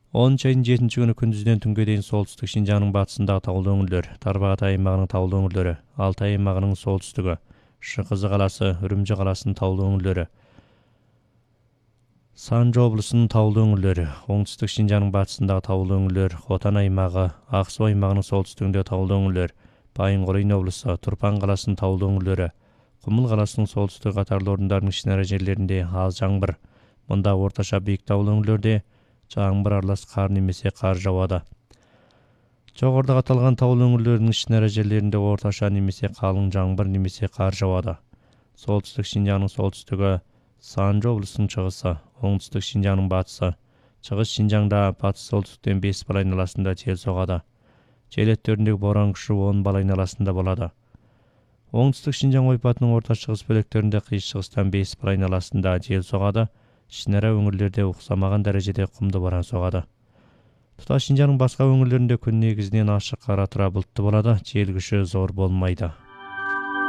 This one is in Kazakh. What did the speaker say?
10 айдын 7 күні күндүзден түнгө дейін солтүстік Шинжаңның батысындағы таулы өңірлер, Тарбағатай аймағының таулы өңірлері, Алтай аймағының солтүстігі, Шықызы қаласы, Үрімжі қаласының таулы өңірлері, Санжы облысының таулы өңірлері, оңтүстік Шинжаңның батысындағы таулы өңірлер, Хотан аймағы, Ақсу аймағының солтүстігінде таулы өңірлер, Байынқорин облысы, Тұрпан қаласының таулы өңірлері, Құмыл қаласының солтүстік қатарлы орындарының ішінара жерлерінде аз жаңбыр. Мұнда орташа биік таулы өңірлерде жаңбыр аралас қар немесе қар жауады. Жоғарыда аталған таулы өңірлердің ішінара жерлерінде орташа немесе қалың жаңбыр немесе қар жауады. Солтүстік Шинжаңның солтүстігі, Санжы облысының шығысы, оңтүстік Шинжаңның батысы, шығыс Шинжаңда батыс солтүстіктен 5 бал айналасында жел соғады. Жел еттеріндегі боран күші 10 бал айналасында болады. Оңтүстік Шинжаң ойпатының орта шығыс бөліктерінде қиыс шығыстан 5 бал айналасында жел соғады. Ішінара өңірлерде ұқсамаған дәрежеде құмды боран соғады. Тұтас Шинжаңның басқа өңірлерінде күн негізінен ашық, қара тұра бұлтты болады, жел күші зор болмайды.